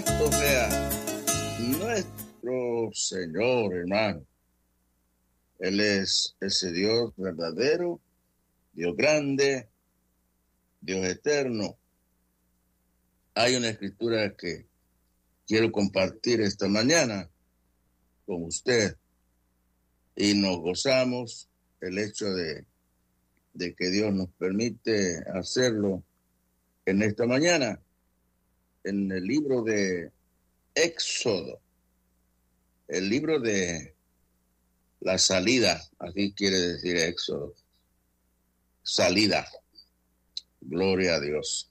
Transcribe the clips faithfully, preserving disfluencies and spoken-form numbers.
Bendito sea nuestro Señor, hermano. Él es ese Dios verdadero, Dios grande, Dios eterno. Hay una escritura que quiero compartir esta mañana con usted y nos gozamos el hecho de, de que Dios nos permite hacerlo en esta mañana en el libro de Éxodo, el libro de la salida, así quiere decir Éxodo, salida, gloria a Dios.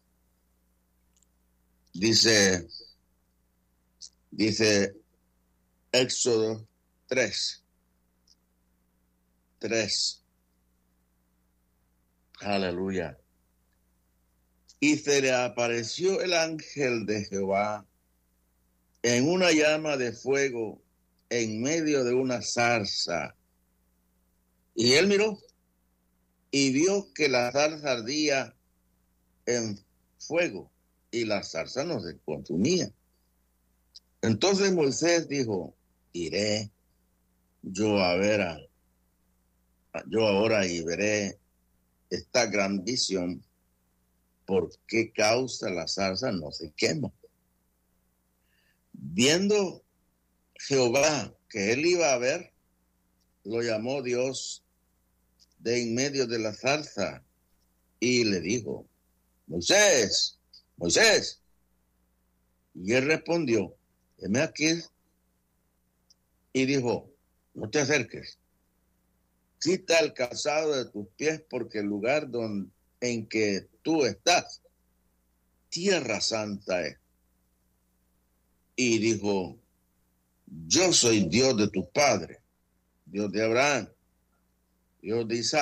Dice, dice Éxodo tres, tres, aleluya. Y se le apareció el ángel de Jehová en una llama de fuego en medio de una zarza. Y él miró y vio que la zarza ardía en fuego y la zarza no se consumía. Entonces Moisés dijo, iré yo a ver a, yo ahora y veré esta gran visión, por qué causa la zarza no se quema. Viendo Jehová que él iba a ver, lo llamó Dios de en medio de la zarza y le dijo, Moisés, Moisés. Y él respondió, heme aquí. Y dijo, no te acerques. Quita el calzado de tus pies porque el lugar donde, en que tú estás, tierra santa es. Y dijo, yo soy Dios de tu padre, Dios de Abraham, Dios de Isaac